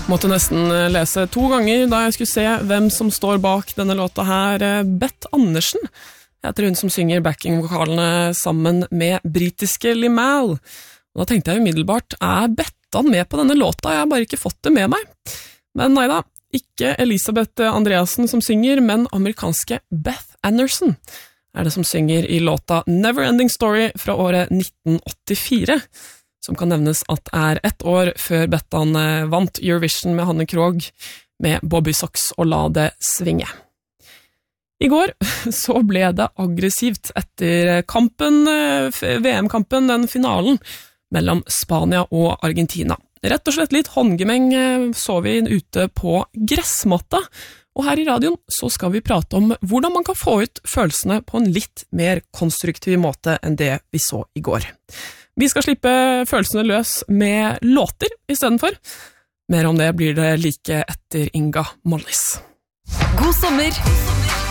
Måtte nesten lese 2 ganger da jeg skulle se hvem som står bak denne låta her. Beth Andersen heter hun som synger backing-vokalene sammen med britiske Limahl. Og da tenkte jeg umiddelbart, Bettan med på denne låta? Jeg har bare ikke fått det med meg. Men neida, ikke Elisabeth Andreassen som synger, men amerikanske Beth Anderson det som synger i låta Neverending Story fra året 1984. Som kan nevnes at 1 år før Bettan vant Eurovision med Hanne Krogh med Bobby Sox og La det svinge. I går så ble det aggressivt etter VM-kampen, den finalen mellom Spania og Argentina. Rett og slett litt håndgemeng så vi ute på gressmatta, og her i radioen så skal vi prate om hvordan man kan få ut følelsene på en litt mer konstruktiv måte enn det vi så i går. Vi skal slippe følelsene løs med låter I stedet for. Mer om det blir det like etter Inga Mollis. God sommer!